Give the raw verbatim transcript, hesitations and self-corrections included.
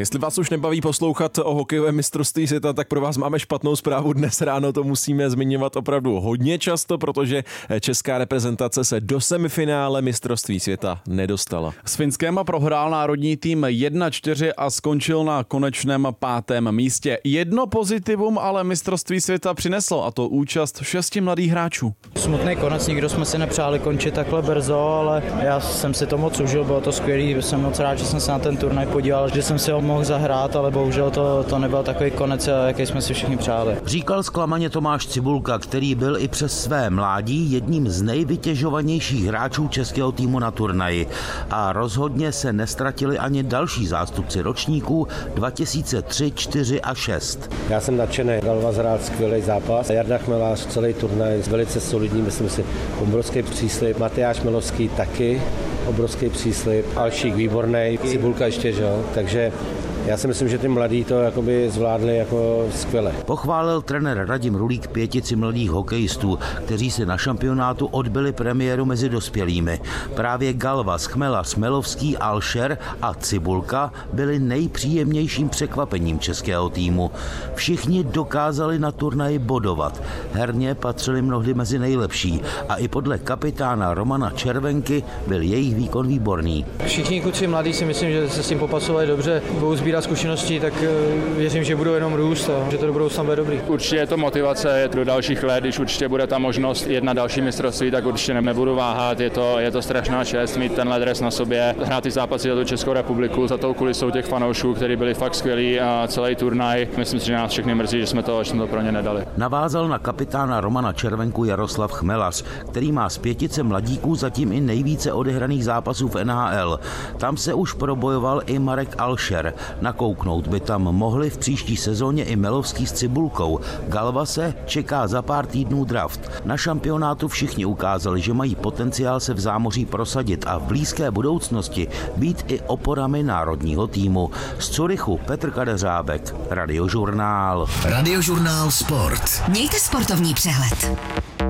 Jestli vás už nebaví poslouchat o hokejovém mistrovství světa, tak pro vás máme špatnou zprávu. Dnes ráno to musíme zmiňovat opravdu hodně často, protože česká reprezentace se do semifinále mistrovství světa nedostala. S Finskem prohrál národní tým jedna čtyři a skončil na konečném pátém místě. Jedno pozitivum ale mistrovství světa přineslo, a to účast šesti mladých hráčů. Smutný konec, nikdo jsme si nepřáli končit takhle brzo, ale já jsem si to moc užil, bylo to skvělý, jsem moc rád, že jsem se na ten turnaj podíval, že jsem si ho mohl zahrát, ale bohužel to, to nebyl takový konec, jaký jsme si všichni přáli. Říkal zklamaně Tomáš Cibulka, který byl i přes své mládí jedním z nejvytěžovanějších hráčů českého týmu na turnaji. A rozhodně se nestratili ani další zástupci ročníků dva tisíce tři, čtyři a šest. Já jsem nadšený, Galvas hrál skvělý zápas. Jarda Chmelář celý turnaj velice solidní, myslím si, obrovský příslib. Matyáš Milovský taky obrovský příslib. Alšík výborný, Cibulka ještě, že jo, takže já si myslím, že ty mladí to jakoby zvládli jako skvěle. Pochválil trenér Radim Rulík pětici mladých hokejistů, kteří si na šampionátu odbyli premiéru mezi dospělými. Právě Galvas, Chmelař, Milovský, Alšer a Cibulka byli nejpříjemnějším překvapením českého týmu. Všichni dokázali na turnaji bodovat. Herně patřili mnohdy mezi nejlepší a i podle kapitána Romana Červenky byl jejich výkon výborný. Všichni kluci mladí si myslím, že se s tím popasovali dobře, budou sbírat zkušenosti, tak věřím, že budou jenom růst a že to do budoucna bude dobrý. Určitě je to motivace do dalších let, když určitě bude ta možnost jet na další mistrovství, tak určitě nebudu váhat, je to, je to strašná čest mít tenhle dres na sobě, hrát ty zápasy za tu Českou republiku, za tou kulisou těch fanoušků, kteří byli fakt skvělí a celý turnaj. Myslím si, že nás všechny mrzí, že jsme to, že jsme to pro ně nedali. Navázal na kapitána Romana Červenku Jaroslav Chmelař, který má z pětice mladíků zatím i nejvíce odehraných zápasů v N H L. Tam se už probojoval i Marek Alšer. Nakouknout by tam mohli v příští sezóně i Milovský s Cibulkou. Galvase čeká za pár týdnů draft. Na šampionátu všichni ukázali, že mají potenciál se v zámoří prosadit a v blízké budoucnosti být i oporami národního týmu. Z Curychu Petr Kadeřábek, Radiožurnál. Radiožurnál Sport. Mějte sportovní přehled.